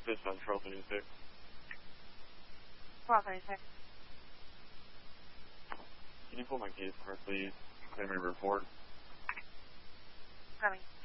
assist on 1236. 1236. Can you pull my case car, please? Primary report. Coming.